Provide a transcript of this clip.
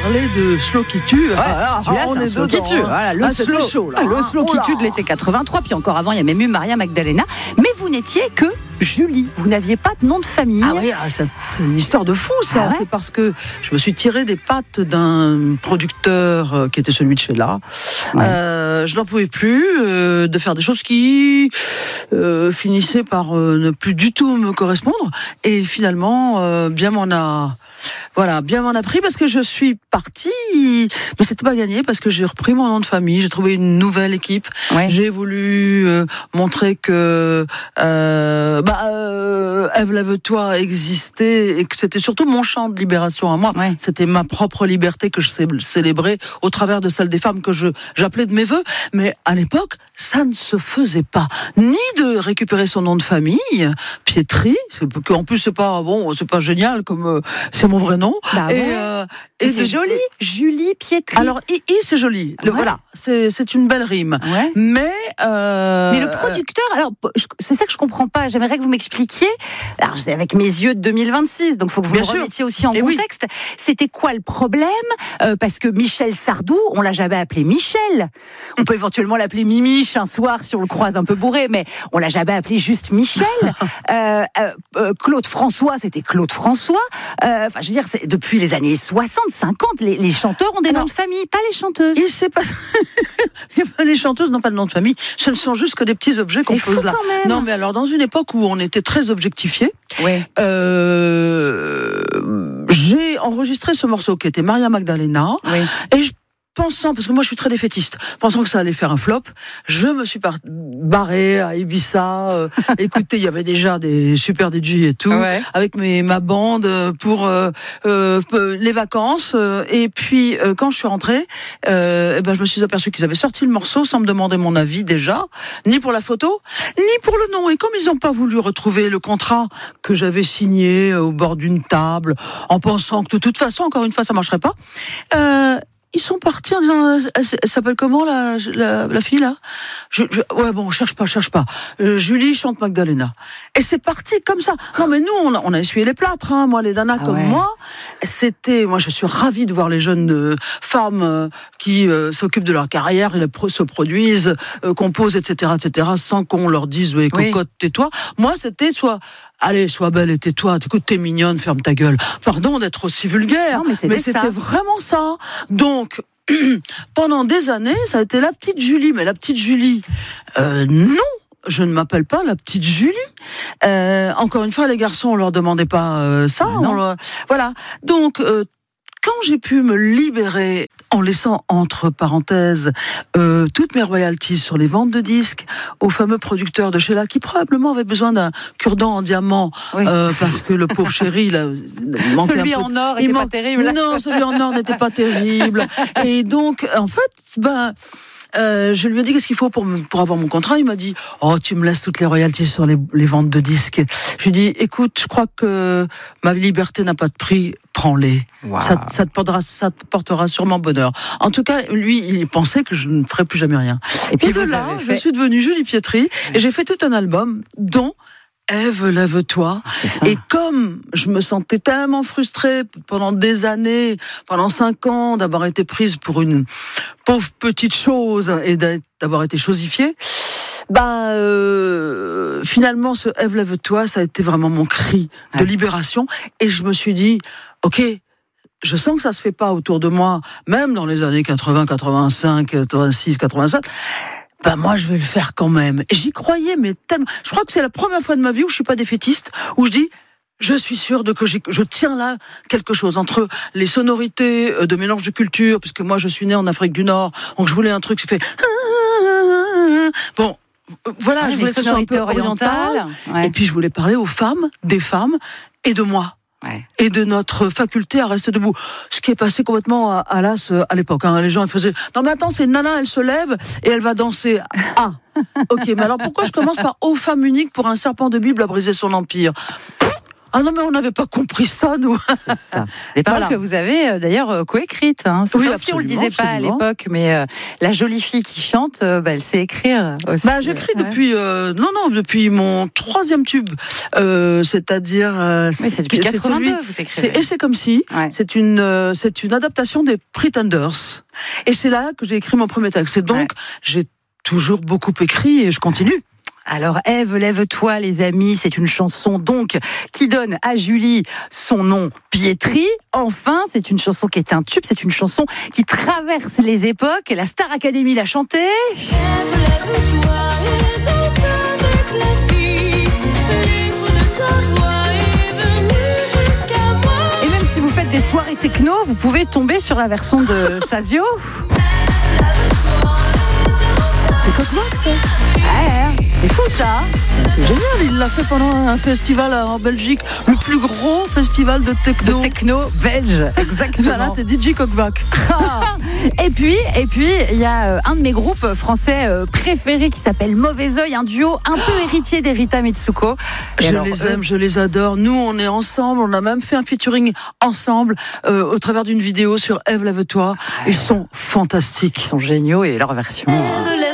parler de Slow qui tue. Celui-là, c'est un slow qui tue. Voilà, le slow qui tue de l'été 83. Puis encore avant, il y a même eu Maria Magdalena. Mais vous n'étiez que Julie. Vous n'aviez pas de nom de famille. Ah oui, c'est une histoire de fou, ça. C'est parce que je me suis tiré des pattes d'un producteur qui était celui de Sheila. Je n'en pouvais plus de faire des choses qui finissaient par ne plus du tout me correspondre. Et finalement, bien m'en a pris parce que je suis partie, mais c'était pas gagné parce que j'ai repris mon nom de famille, j'ai trouvé une nouvelle équipe. J'ai voulu montrer que Ève Lève-toi existait et que c'était surtout mon chant de libération à moi. C'était ma propre liberté que je célébrais au travers de celle des femmes que j'appelais de mes vœux. Mais à l'époque, ça ne se faisait pas. Ni de récupérer son nom de famille, Pietri, en plus c'est pas génial comme c'est mon vrai nom. Et c'est joli, Julie Pietri. Alors c'est joli. Voilà, c'est une belle rime. Mais le producteur, alors c'est ça que je comprends pas. J'aimerais que vous m'expliquiez. Alors c'est avec mes yeux de 2026, donc il faut que vous me remettiez aussi en contexte. C'était quoi le problème? Parce que Michel Sardou, on l'a jamais appelé Michel. On peut éventuellement l'appeler Mimiche un soir si on le croise un peu bourré, mais on l'a jamais appelé juste Michel. Claude François, c'était Claude François. Je veux dire, depuis les années 60, 50, les chanteurs ont des noms de famille, pas les chanteuses. Il s'est pas... Les chanteuses n'ont pas de nom de famille. Ce ne sont juste que des petits objets qu'on pose là. Quand même. Non, mais alors, dans une époque où on était très objectifiés, j'ai enregistré ce morceau qui était Maria Magdalena. Et pensant, parce que moi je suis très défaitiste, pensant que ça allait faire un flop, je me suis barrée à Ibiza. Écoutez, il y avait déjà des super DJ et tout, avec ma bande pour les vacances. Et puis quand je suis rentrée, je me suis aperçue qu'ils avaient sorti le morceau sans me demander mon avis déjà, ni pour la photo, ni pour le nom. Et comme ils n'ont pas voulu retrouver le contrat que j'avais signé au bord d'une table, en pensant que de toute façon, encore une fois, ça marcherait pas. Ils sont partis en disant, elle s'appelle comment la fille là? Cherche pas. Julie chante Magdalena. Et c'est parti comme ça. Non mais nous on a essuyé les plâtres, hein. Moi les nanas moi, moi je suis ravie de voir les jeunes femmes qui s'occupent de leur carrière, se produisent, composent, etc., sans qu'on leur dise cocotte, tais-toi. Moi c'était sois belle et tais-toi, écoute, t'es mignonne, ferme ta gueule. Pardon d'être aussi vulgaire, non, mais c'était vraiment ça. Donc, pendant des années, ça a été la petite Julie. Mais la petite Julie, non, je ne m'appelle pas la petite Julie. Encore une fois, les garçons, on leur demandait pas ça. Voilà. Donc, quand j'ai pu me libérer en laissant entre parenthèses toutes mes royalties sur les ventes de disques au fameux producteur de Sheila qui probablement avait besoin d'un cure-dent en diamant parce que le pauvre chéri celui en or n'était pas terrible. Non, celui en or n'était pas terrible. Et donc en fait je lui ai dit qu'est-ce qu'il faut pour avoir mon contrat. Il m'a dit tu me laisses toutes les royalties sur les ventes de disques. Je lui ai dit écoute, je crois que ma liberté n'a pas de prix, prends-les. Wow. Ça te portera sûrement bonheur. En tout cas, lui, il pensait que je ne ferais plus jamais rien. Et puis voilà, je suis devenue Julie Pietri et j'ai fait tout un album dont Ève, lève-toi. Et comme je me sentais tellement frustrée pendant des années, pendant 5 ans, d'avoir été prise pour une pauvre petite chose et d'avoir été chosifiée, finalement, ce Ève, lève-toi, ça a été vraiment mon cri de libération. Et je me suis dit, ok, je sens que ça se fait pas autour de moi, même dans les années 80, 85, 86, 87. Moi, je vais le faire quand même. Et j'y croyais, mais tellement. Je crois que c'est la première fois de ma vie où je suis pas défaitiste, où je dis, je suis sûre que je tiens là quelque chose entre les sonorités de mélange de culture, puisque moi, je suis née en Afrique du Nord, donc je voulais un truc qui fait. Bon. Voilà, je voulais que ce soit un peu oriental. Et puis, je voulais parler aux femmes, des femmes et de moi. Et de notre faculté à rester debout. Ce qui est passé complètement à l'as à l'époque. Les gens, ils faisaient, non mais attends, c'est une nana, elle se lève et elle va danser. Ok, mais alors pourquoi je commence par ô femme unique pour un serpent de Bible à briser son empire? Ah non, mais on n'avait pas compris ça, nous. C'est ça. Des paroles que vous avez d'ailleurs coécrites. Hein. Oui, ça aussi, on le disait pas à l'époque, mais la jolie fille qui chante, elle sait écrire aussi. J'écris depuis, depuis mon 3e tube, c'est-à-dire. C'est depuis 82, vous écrivez. Et c'est comme si. Ouais. C'est une adaptation des Pretenders. Et c'est là que j'ai écrit mon premier texte. Et donc, j'ai toujours beaucoup écrit et je continue. Alors Ève, lève-toi les amis, c'est une chanson donc qui donne à Julie son nom Pietri. Enfin, c'est une chanson qui est un tube, c'est une chanson qui traverse les époques. La Star Academy l'a chantée. Ève, lève-toi et danse avec la vie. L'écho de ta voix est venu jusqu'à moi. Et même si vous faites des soirées techno, vous pouvez tomber sur la version de Sazio. C'est Coq-Vox, ça. C'est fou ça. C'est génial, il l'a fait pendant un festival en Belgique, le plus gros festival de techno. De techno belge, exactement. Voilà, t'es DJ Coq-Vox. Et puis, il y a un de mes groupes français préférés qui s'appelle Mauvais Oeil, un duo un peu héritier d'Erita Mitsuko. Les aime, je les adore. Nous, on est ensemble, on a même fait un featuring ensemble au travers d'une vidéo sur Ève, lève-toi. Ils sont fantastiques. Ils sont géniaux et leur version.